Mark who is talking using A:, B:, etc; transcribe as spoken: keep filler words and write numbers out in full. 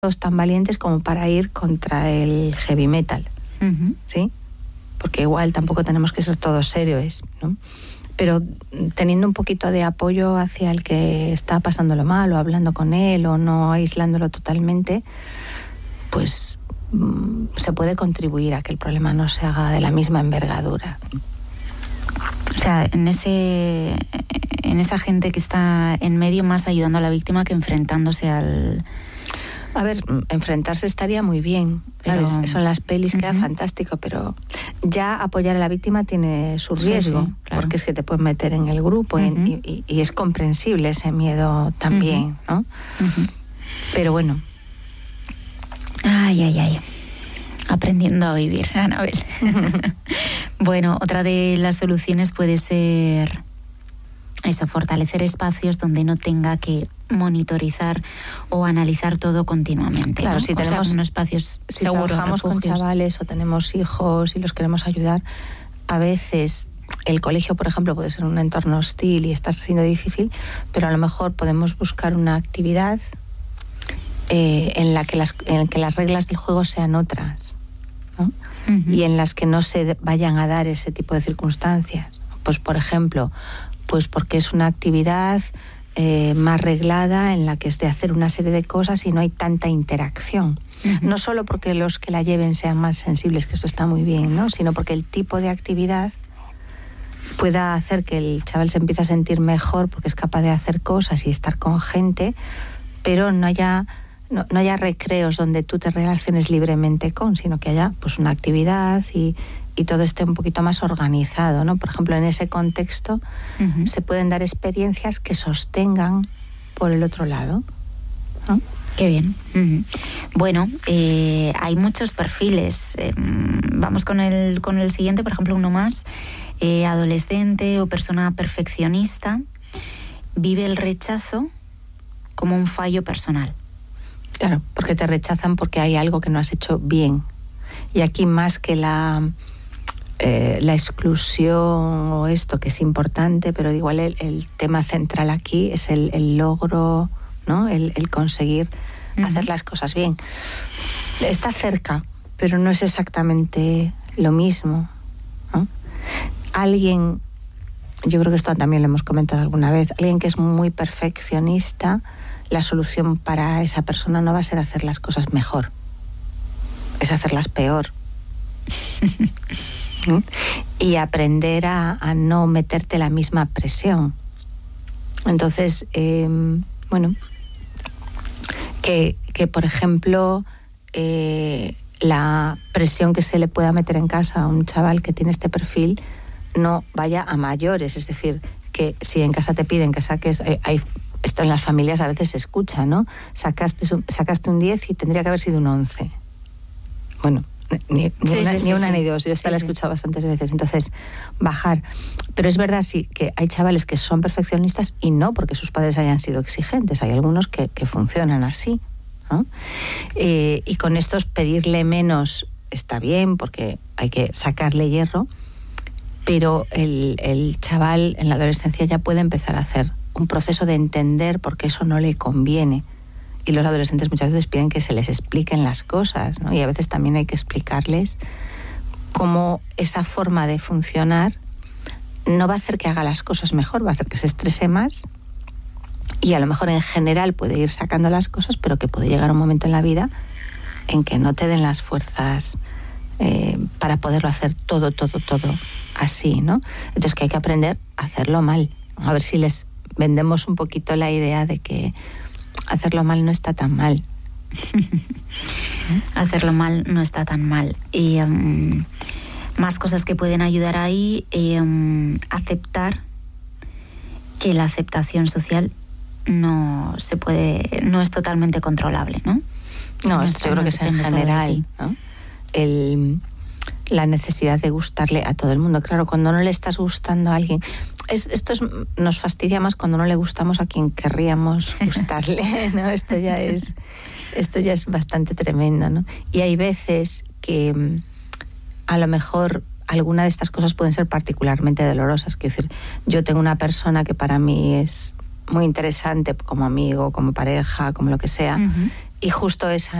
A: tan valientes como para ir contra el heavy metal, uh-huh. ¿sí? Porque igual tampoco tenemos que ser todos héroes, ¿no? Pero teniendo un poquito de apoyo hacia el que está pasándolo mal, o hablando con él, o no aislándolo totalmente, pues mmm, se puede contribuir a que el problema no se haga de la misma envergadura.
B: O sea, en ese en esa gente que está en medio, más ayudando a la víctima que enfrentándose al...
A: A ver, enfrentarse estaría muy bien, pero... ¿sabes? Eso en las pelis queda uh-huh. fantástico, pero ya apoyar a la víctima tiene su riesgo, sí, sí, claro. Porque es que te pueden meter en el grupo uh-huh. y, y, y es comprensible ese miedo también, uh-huh. ¿no? Uh-huh. Pero bueno.
B: Ay, ay, ay. Aprendiendo a vivir, Anabel. Bueno, otra de las soluciones puede ser eso, fortalecer espacios donde no tenga que monitorizar o analizar todo continuamente.
A: Claro,
B: ¿no?
A: si tenemos
B: o sea, unos espacios
A: si
B: seguros,
A: trabajamos
B: refugios.
A: Con chavales o tenemos hijos y los queremos ayudar, a veces el colegio, por ejemplo, puede ser un entorno hostil y está siendo difícil, pero a lo mejor podemos buscar una actividad eh, en la que las en la que las reglas del juego sean otras, ¿no? Uh-huh. Y en las que no se vayan a dar ese tipo de circunstancias. Pues, por ejemplo, pues porque es una actividad eh, más reglada, en la que es de hacer una serie de cosas y no hay tanta interacción. Uh-huh. No solo porque los que la lleven sean más sensibles, que esto está muy bien, ¿no? Sino porque el tipo de actividad pueda hacer que el chaval se empiece a sentir mejor porque es capaz de hacer cosas y estar con gente, pero no haya... No, no haya recreos donde tú te relaciones libremente con, sino que haya pues una actividad y, y todo esté un poquito más organizado, ¿no? Por ejemplo, en ese contexto uh-huh. se pueden dar experiencias que sostengan por el otro lado, ¿no?
B: Qué bien. Uh-huh. Bueno, eh, hay muchos perfiles. Eh, vamos con el, con el siguiente, por ejemplo, uno más. Eh, adolescente o persona perfeccionista vive el rechazo como un fallo personal.
A: Claro, porque te rechazan porque hay algo que no has hecho bien. Y aquí, más que la, eh, la exclusión o esto, que es importante, pero igual el, el tema central aquí es el, el logro, ¿no? El, el conseguir uh-huh. hacer las cosas bien. Está cerca, pero no es exactamente lo mismo, ¿no? Alguien, yo creo que esto también lo hemos comentado alguna vez, alguien que es muy perfeccionista, la solución para esa persona no va a ser hacer las cosas mejor, es hacerlas peor. ¿Mm? Y aprender a, a no meterte la misma presión. Entonces, eh, bueno, que, que por ejemplo, eh, la presión que se le pueda meter en casa a un chaval que tiene este perfil no vaya a mayores, es decir, que si en casa te piden que saques... Eh, hay, esto en las familias a veces se escucha, ¿no? Sacaste, sacaste un diez y tendría que haber sido un once. Bueno, ni, ni
B: sí,
A: una,
B: sí,
A: ni, una
B: sí,
A: ni dos. Yo esta sí, la he escuchado sí. bastantes veces. Entonces, bajar. Pero es verdad, sí, que hay chavales que son perfeccionistas y no porque sus padres hayan sido exigentes. Hay algunos que, que funcionan así, ¿no? Eh, y con estos pedirle menos está bien porque hay que sacarle hierro, pero el, el chaval en la adolescencia ya puede empezar a hacer un proceso de entender por qué eso no le conviene. Y los adolescentes muchas veces piden que se les expliquen las cosas, ¿no? Y a veces también hay que explicarles cómo esa forma de funcionar no va a hacer que haga las cosas mejor, va a hacer que se estrese más y a lo mejor en general puede ir sacando las cosas, pero que puede llegar un momento en la vida en que no te den las fuerzas eh, para poderlo hacer todo, todo, todo así, ¿no? Entonces que hay que aprender a hacerlo mal. A ver si les vendemos un poquito la idea de que hacerlo mal no está tan mal.
B: Hacerlo mal no está tan mal. Y um, más cosas que pueden ayudar ahí, um, aceptar que la aceptación social no se puede, no es totalmente controlable, ¿no?
A: No, no esto yo creo que es en general, ¿no? El, la necesidad de gustarle a todo el mundo. Claro, cuando no le estás gustando a alguien... Es, esto es, nos fastidia más cuando no le gustamos a quien querríamos gustarle, ¿no? Esto ya es, esto ya es bastante tremendo, ¿no? Y hay veces que a lo mejor alguna de estas cosas pueden ser particularmente dolorosas. Quiero decir, yo tengo una persona que para mí es muy interesante como amigo, como pareja, como lo que sea, uh-huh. y justo esa